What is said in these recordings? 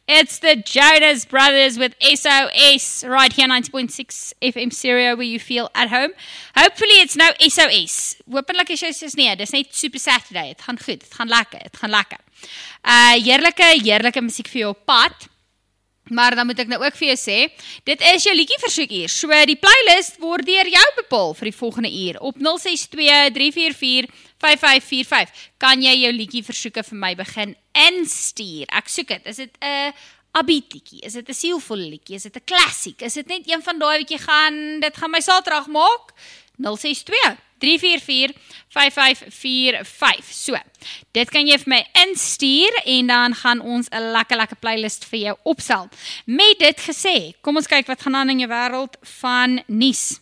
It's the Jonas Brothers with SOS right here 90.6 FM stereo where you feel at home. Hopefully it's no SOS. Hopelijk is jy soos nee, dis net Super Saturday. Het gaan goed, het gaan lekker. Heerlike musiek vir jou op pad. Maar dan moet ek nou ook vir jou sê, dit is jou liedjie versoek hier. So die playlist word deur jou bepaal vir die volgende uur. Op 062-344-5545 kan jy jou liedjie versoeke vir my begin instuur. Ek soek dit. Is dit 'n upbeat liedjie? Is dit 'n sielvolle liedjie? Is dit 'n klassiek? Is dit net een van daai wat jy dit gaan my Saterdag maak? 062-344-5545. So, dit kan jy vir my instuur en dan gaan ons 'n lekker playlist vir jou opstel. Met dit gesê, kom ons kyk wat gaan aan in jou wêreld van nuus.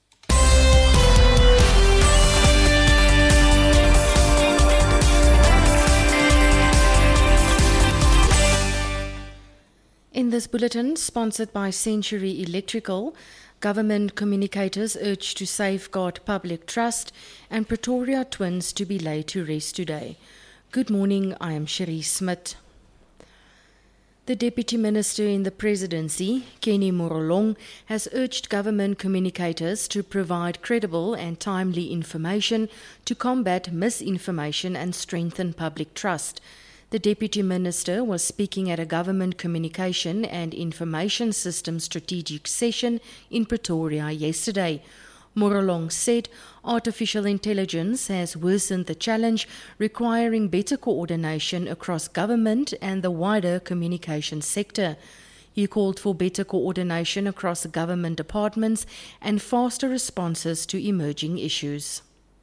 In this bulletin, sponsored by Century Electrical, government communicators urge to safeguard public trust and Pretoria twins to be laid to rest today. Good morning, I am Cherie Smit. The Deputy Minister in the Presidency, Kenny Morolong, has urged government communicators to provide credible and timely information to combat misinformation and strengthen public trust. The Deputy Minister was speaking at a Government Communication and Information System strategic session in Pretoria yesterday. Morolong said artificial intelligence has worsened the challenge, requiring better coordination across government and the wider communication sector. He called for better coordination across government departments and faster responses to emerging issues.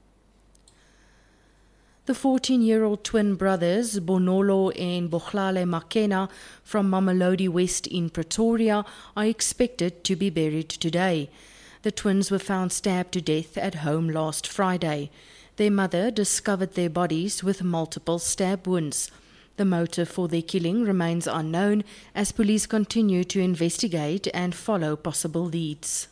The 14-year-old twin brothers, Bonolo and Bohlale Makena from Mamelodi West in Pretoria, are expected to be buried today. The twins were found stabbed to death at home last Friday. Their mother discovered their bodies with multiple stab wounds. The motive for their killing remains unknown as police continue to investigate and follow possible leads.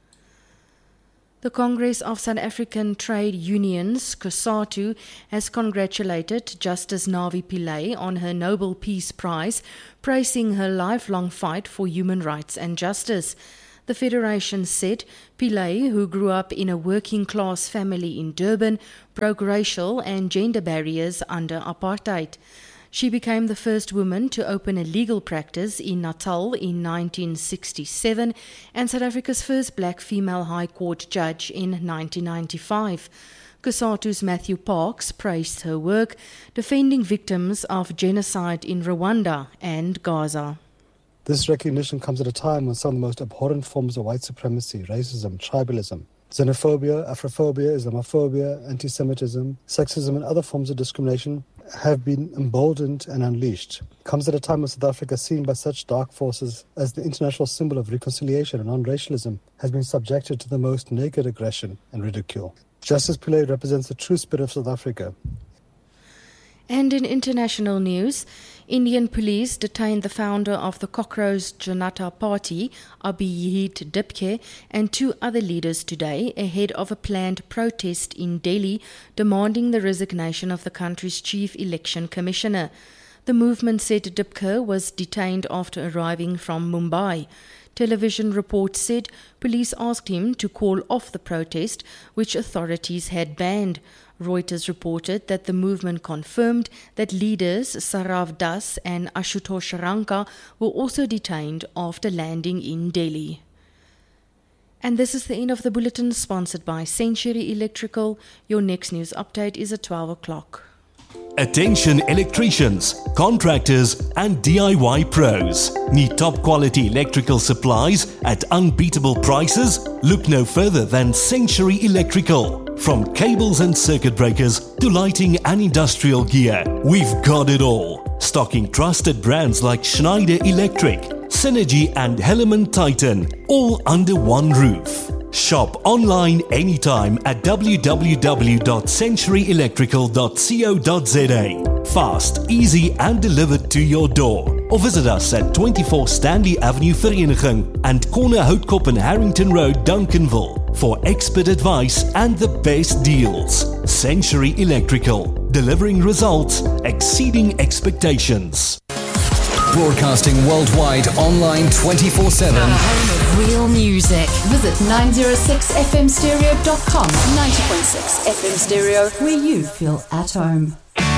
The Congress of South African Trade Unions, COSATU, has congratulated Justice Navi Pillay on her Nobel Peace Prize, praising her lifelong fight for human rights and justice. The federation said Pillay, who grew up in a working-class family in Durban, broke racial and gender barriers under apartheid. She became the first woman to open a legal practice in Natal in 1967 and South Africa's first black female High Court judge in 1995. COSATU's Matthew Parks praised her work, defending victims of genocide in Rwanda and Gaza. This recognition comes at a time when some of the most abhorrent forms of white supremacy, racism, tribalism, xenophobia, Afrophobia, Islamophobia, anti-Semitism, sexism and other forms of discrimination have been emboldened and unleashed. It comes at a time when South Africa, seen by such dark forces as the international symbol of reconciliation and non-racialism, has been subjected to the most naked aggression and ridicule. Justice Pillay represents the true spirit of South Africa. And in international news, Indian police detained the founder of the Cockroach Janata Party, Abhijit Dipke, and two other leaders today ahead of a planned protest in Delhi demanding the resignation of the country's chief election commissioner. The movement said Dipke was detained after arriving from Mumbai. Television reports said police asked him to call off the protest, which authorities had banned. Reuters reported that the movement confirmed that leaders Sarav Das and Ashutosh Ranka were also detained after landing in Delhi. And this is the end of the bulletin, sponsored by Century Electrical. Your next news update is at 12 o'clock. Attention electricians, contractors and DIY pros. Need top quality electrical supplies at unbeatable prices? Look no further than Century Electrical. From cables and circuit breakers to lighting and industrial gear, we've got it all. Stocking trusted brands like Schneider Electric, Synergy and Helaman Titan, all under one roof. Shop online anytime at www.centuryelectrical.co.za. Fast, easy and delivered to your door. Or visit us at 24 Stanley Avenue Vereniging and Corner Houtkop and Harrington Road, Duncanville for expert advice and the best deals. Century Electrical, delivering results exceeding expectations. Broadcasting worldwide, online 24/7. The home of real music. Visit 906fmstereo.com. 90.6 FM Stereo, where you feel at home.